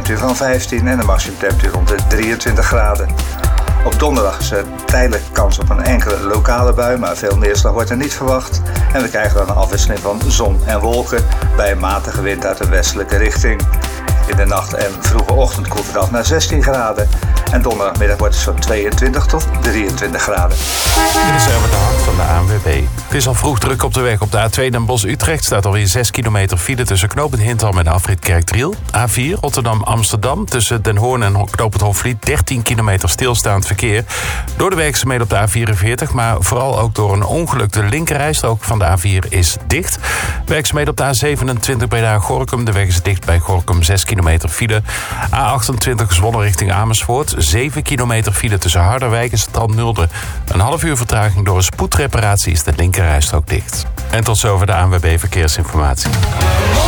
minimumtemperatuur van 15 en de maximumtemperatuur rond de 23 graden. Op donderdag is er tijdelijk kans op een enkele lokale bui, maar veel neerslag wordt er niet verwacht. En we krijgen dan een afwisseling van zon en wolken bij een matige wind uit de westelijke richting. In de nacht en vroege ochtend koelt het af naar 16 graden. En donderdagmiddag wordt het zo'n 22 tot 23 graden. Dit is Herbert de Hart van de ANWB. Het is al vroeg druk op de weg. Op de A2 Den Bosch-Utrecht staat alweer 6 kilometer file tussen knooppunt Hintham en de afrit Kerkdriel. A4 Rotterdam-Amsterdam tussen Den Hoorn en knooppunt Hofvliet 13 kilometer stilstaand verkeer. Door de werkzaamheden op de A44, maar vooral ook door een ongeluk. De linkerrijstrook van de A4 is dicht. Werkzaamheden op de A27 bij de Gorinchem. De weg is dicht bij Gorinchem, 6 kilometer file. A28 Zwolle richting Amersfoort. 7 kilometer file tussen Harderwijk en Strandnulde. Een half uur vertraging door een spoedreparatie is de linkerrijstrook dicht. En tot zover de ANWB Verkeersinformatie.